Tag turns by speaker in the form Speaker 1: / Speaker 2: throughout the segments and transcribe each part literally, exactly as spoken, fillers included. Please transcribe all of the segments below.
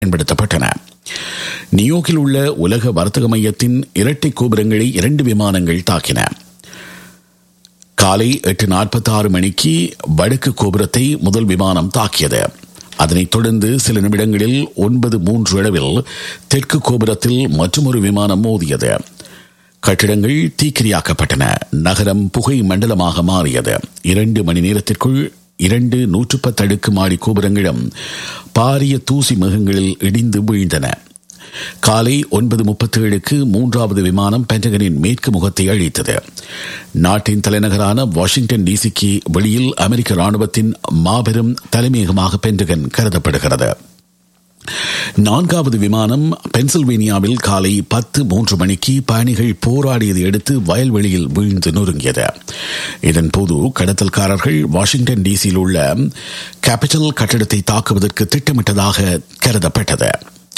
Speaker 1: பயன்படுத்தப்பட்டன. நியூயோர்க்கில் உள்ள உலக வர்த்தக மையத்தின் இரட்டை கோபுரங்களை இரண்டு விமானங்கள் தாக்கின. காலை எட்டு நாற்பத்தி ஆறு மணிக்கு வடக்கு கோபுரத்தை முதல் விமானம் தாக்கியது. அதனைத் தொடர்ந்து சில நிமிடங்களில் ஒன்பது மூன்று அளவில் தெற்கு கோபுரத்தில் மற்றொரு விமானம் மோதியது. கட்டிடங்கள் தீக்கிரையாக்கப்பட்டன. நகரம் புகை மண்டலமாக மாறியது. இரண்டு மணி நேரத்திற்குள் இரண்டு நூற்று பத்து அடுக்கு மாடி கோபுரங்களும் பாரிய தூசி மேகங்களில் இடிந்து வீழ்ந்தன. காலை ஒன்பது முப்பத்தி ஏழுக்கு மூன்றாவது விமானம் பென்டகனின் மேற்கு முகத்தை அழித்தது. நாட்டின் தலைநகரான வாஷிங்டன் டிசிக்கு வெளியில் அமெரிக்க ராணுவத்தின் மாபெரும் தலைமையகமாக பென்டகன் கருதப்படுகிறது. நான்காவது விமானம் பென்சில்வேனியாவில் காலை பத்து மூன்று மணிக்கு பயணிகள் போராடியதை அடுத்து வயல்வெளியில் வீழ்ந்து நொறுங்கியது. இதன்போது கடத்தல்காரர்கள் வாஷிங்டன் டிசியில் உள்ள கேபிட்டல் கட்டிடத்தை தாக்குவதற்கு திட்டமிட்டதாக கருதப்பட்டது.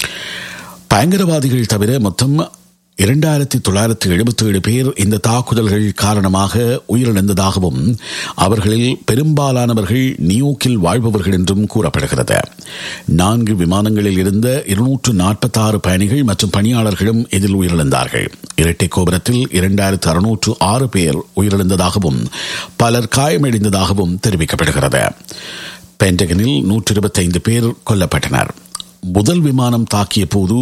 Speaker 1: பயங்கரவாதிகள் தவிர மொத்தம் இரண்டாயிரத்தி தொள்ளாயிரத்தி எழுபத்தி ஏழு பேர் இந்த தாக்குதல்கள் காரணமாக உயிரிழந்ததாகவும் அவர்களில் பெரும்பாலானவர்கள் நியூயோர்க்கில் வாழ்பவர்கள் என்றும் கூறப்படுகிறது. நான்கு விமானங்களில் இருந்த இருநூற்று நாற்பத்தி ஆறு பயணிகள் மற்றும் பணியாளர்களும் இதில் உயிரிழந்தார்கள். இரட்டை கோபுரத்தில் இரண்டாயிரத்து அறுநூற்று ஆறு பேர் உயிரிழந்ததாகவும் பலர் காயமடைந்ததாகவும் தெரிவிக்கப்படுகிறது. பென்டகனில் நூற்று இருபத்தி ஐந்து பேர் கொல்லப்பட்டனர். முதல் விமானம் தாக்கிய போது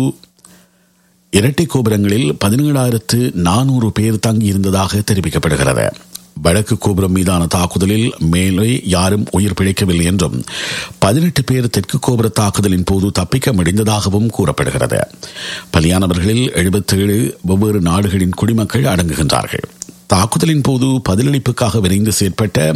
Speaker 1: இரட்டை கோபுரங்களில் பதினேழாயிரத்து நானூறு பேர் தங்கியிருந்ததாக தெரிவிக்கப்படுகிறது. வடக்கு கோபுரம் மீதான தாக்குதலில் மேலே யாரும் உயிர் பிழைக்கவில்லை என்றும் பதினெட்டு பேர் தெற்கு கோபுர தாக்குதலின் போது தப்பிக்க முடிந்ததாகவும் கூறப்படுகிறது. பலியானவர்களில் எழுபத்தி ஏழு வெவ்வேறு நாடுகளின் குடிமக்கள் அடங்குகின்றார்கள். தாக்குதலின் போது பதிலளிப்புக்காக விரைந்து செயற்பட்ட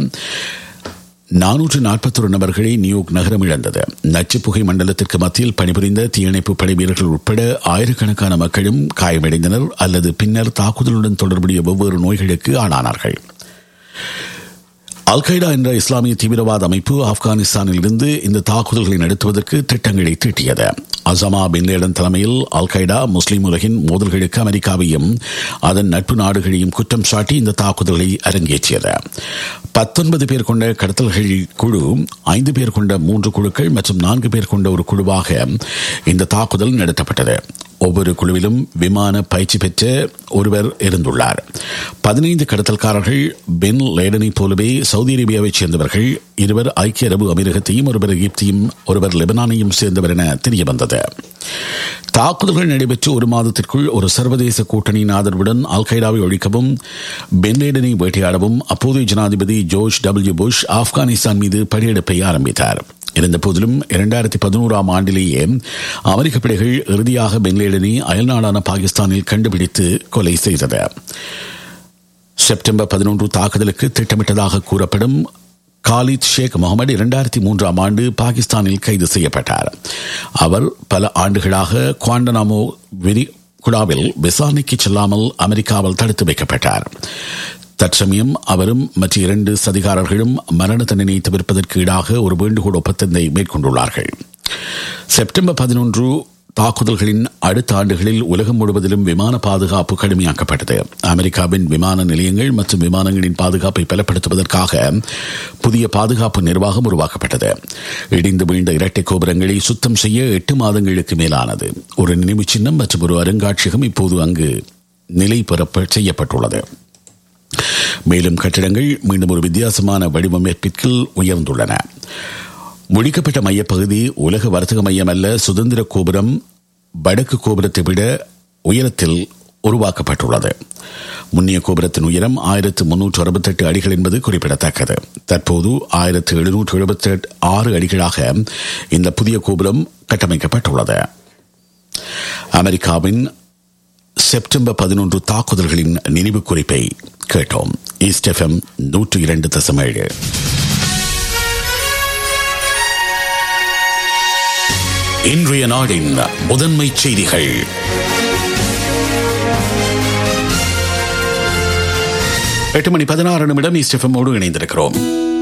Speaker 1: நானூற்று நாற்பத்தி ஒரு நபர்களை நியூயோர்க் நகரம் இழந்தது. நச்சு புகை மண்டலத்திற்கு மத்தியில் பணிபுரிந்த தீயணைப்பு படை வீரர்கள் உட்பட ஆயிரக்கணக்கான மக்களும் காயமடைந்தனர் அல்லது பின்னர் தாக்குதலுடன் தொடர்புடைய வெவ்வேறு நோய்களுக்கு ஆளானார்கள். அல் qaeda என்ற இஸ்லாமிய தீவிரவாத அமைப்பு ஆப்கானிஸ்தானில் இருந்து இந்த தாக்குதல்களை நடத்துவதற்கு திட்டங்களை தீட்டியது. அசாமா பின் லேடன் தலைமையில் அல் qaeda முஸ்லிம் உலகின் மோதல்களுக்கு அமெரிக்காவையும் அதன் நட்பு நாடுகளையும் குற்றம் சாட்டி இந்த தாக்குதல்களை அரங்கேற்றியது. பத்தொன்பது பேர் கொண்ட கடத்தல்கள் குழு, ஐந்து பேர் கொண்ட மூன்று குழுக்கள் மற்றும் நான்கு பேர் கொண்ட ஒரு குழுவாக இந்த தாக்குதல் நடத்தப்பட்டது. ஒவ்வொரு குழுவிலும் விமான பயிற்சி பெற்ற ஒருவர் இருந்துள்ளார். பதினைந்து கடத்தல்காரர்கள் பின் லேடனை போலவே சவுதி அரேபியாவைச் சேர்ந்தவர்கள், இருவர் ஐக்கிய அரபு அமீரகத்தையும் ஒருவர் எகிப்தையும் ஒருவர் லெபனானையும் சேர்ந்தவர் என தெரிய வந்தது. தாக்குதல்கள் நடைபெற்று ஒரு மாதத்திற்குள் ஒரு சர்வதேச கூட்டணியின் ஆதரவுடன் அல் qaedaவை ஒழிக்கவும் பின் லேடனை வேட்டையாடவும் அப்போதைய ஜனாதிபதி ஜோர்ஜ் டபிள்யூ புஷ் ஆப்கானிஸ்தான் மீது படையெடுப்பை ஆரம்பித்தார். இருந்த போதிலும் இரண்டாயிரத்தி பதினோராம் ஆண்டிலேயே அமெரிக்க படைகள் இறுதியாக பின் லேடனை அயல்நாடான பாகிஸ்தானில் கண்டுபிடித்து கொலை செய்தது. செப்டம்பர் பதினொன்று தாக்குதலுக்கு திட்டமிட்டதாக கூறப்படும் காலித் ஷேக் முகமது இரண்டாயிரத்தி மூன்றாம் ஆண்டு பாகிஸ்தானில் கைது செய்யப்பட்டார். அவர் பல ஆண்டுகளாக குவாண்டனாமோ விரிகுடாவில் விசாரணைக்கு செல்லாமல் அமெரிக்காவில் தடுத்து வைக்கப்பட்டார். தற்சமயம் அவரும் மற்ற இரண்டு சதிகாரர்களும் மரண தண்டனை தவிர்ப்பதற்கு ஈடாக ஒரு வேண்டுகோள் ஒப்பந்தத்தை மேற்கொண்டுள்ளார்கள். செப்டம்பர் பதினொன்று தாக்குதல்களின் அடுத்த ஆண்டுகளில் உலகம் முழுவதிலும் விமான பாதுகாப்பு கடுமையாக்கப்பட்டது. அமெரிக்காவின் விமான நிலையங்கள் மற்றும் விமானங்களின் பாதுகாப்பை பலப்படுத்துவதற்காக புதிய பாதுகாப்பு நிர்வாகம் உருவாக்கப்பட்டது. இடிந்து வீழ்ந்த இரட்டை கோபுரங்களை சுத்தம் செய்ய எட்டு மாதங்களுக்கு மேலானது. ஒரு நினைவு சின்னம் மற்றும் ஒரு அருங்காட்சியகம் இப்போது அங்கு நிலை பெற செய்யப்பட்டுள்ளது. மேலும் கட்டிடங்கள் மீண்டும் ஒரு வித்தியாசமான வடிவமைப்பிற்கு உயர்ந்துள்ளன. முடிக்கப்பட்ட மையப்பகுதி உலக வர்த்தக மையம் அல்ல, சுதந்திர கோபுரம் வடக்கு கோபுரத்தை விட உயரத்தில் உருவாக்கப்பட்டுள்ளது. முன்னிய கோபுரத்தின் உயரம் ஆயிரத்து முன்னூற்று அறுபத்தி எட்டு அடிகள் என்பது குறிப்பிடத்தக்கது. தற்போது ஆயிரத்து எழுநூற்று எழுபத்தி ஆறு அடிகளாக இந்த புதிய கோபுரம் கட்டமைக்கப்பட்டுள்ளது. அமெரிக்காவின் செப்டம்பர் பதினொன்று தாக்குதல்களின் நினைவு குறிப்பை கேட்டோம். ஈஸ்ட் எஃப்எம் நூற்று இரண்டு தசம் ஏழு. இன்றைய நாடின் முதன்மை செய்திகள். எட்டு மணி பதினாறு நிமிடம் ஈஸ்ட் எஃப்எம்மோடு இணைந்திருக்கிறோம்.